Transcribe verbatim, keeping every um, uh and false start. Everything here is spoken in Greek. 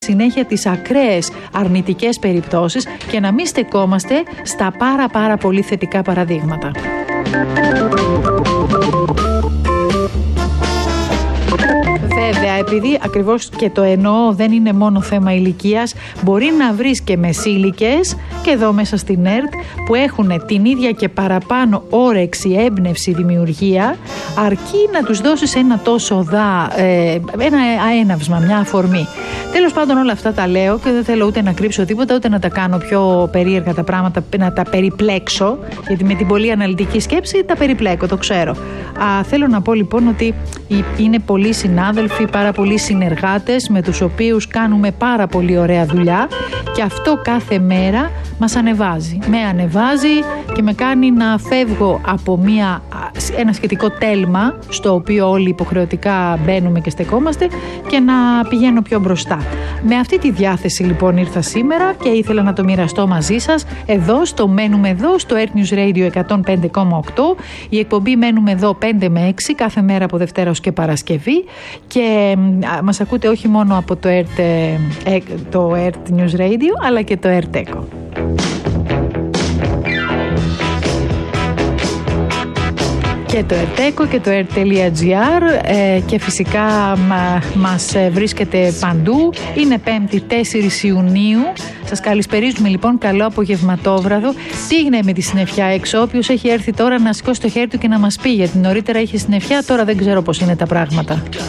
συνέχεια τις ακραίες αρνητικές περιπτώσεις και να μην στεκόμαστε στα πάρα πάρα πολύ θετικά παραδείγματα. Βέβαια, επειδή ακριβώς και το εννοώ δεν είναι μόνο θέμα ηλικίας, μπορεί να βρεις και μεσήλικες και εδώ μέσα στην ΕΡΤ που έχουν την ίδια και παραπάνω όρεξη, έμπνευση, δημιουργία, αρκεί να τους δώσεις ένα τόσο δα, ε, ένα αέναυσμα, μια αφορμή. Τέλος πάντων, όλα αυτά τα λέω και δεν θέλω ούτε να κρύψω τίποτα, ούτε να τα κάνω πιο περίεργα τα πράγματα, να τα περιπλέξω, γιατί με την πολύ αναλυτική σκέψη τα περιπλέκω, το ξέρω. Α, θέλω να πω λοιπόν ότι είναι πολλοί συνάδελφοι, πάρα πολλοί συνεργάτες με τους οποίους κάνουμε πάρα πολύ ωραία δουλειά και αυτό κάθε μέρα μας ανεβάζει. Με ανεβάζει και με κάνει να φεύγω από μια, ένα σχετικό τέλμα στο οποίο όλοι υποχρεωτικά μπαίνουμε και στεκόμαστε και να πηγαίνω πιο μπροστά. Με αυτή τη διάθεση λοιπόν ήρθα σήμερα και ήθελα να το μοιραστώ μαζί σας εδώ στο Μένουμε Εδώ, στο Earth News Radio εκατόν πέντε κόμμα οκτώ. Η εκπομπή Μένουμε Εδώ πέντε με έξι κάθε μέρα από Δευτέρα ως και Παρασκευή και α, μας ακούτε όχι μόνο από το Earth, ε, το Earth News Radio αλλά και το Earth Echo. Και το Ερτέκο και το air.gr ε, και φυσικά μα, μας βρίσκεται παντού. Είναι Πέμπτη τέσσερις Ιουνίου. Σας καλησπερίζουμε λοιπόν, καλό απογευματόβραδο. Τι έγινε με τη συννεφιά έξω? Όποιος έχει έρθει τώρα να σηκώσει το χέρι του και να μας πει, γιατί νωρίτερα είχε συννεφιά, τώρα δεν ξέρω πώς είναι τα πράγματα.